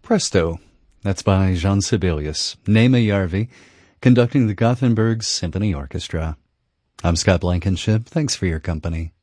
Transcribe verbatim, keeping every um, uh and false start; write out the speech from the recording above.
Presto. That's by Jean Sibelius, Naima Yarvi, conducting the Gothenburg Symphony Orchestra. I'm Scott Blankenship. Thanks for your company.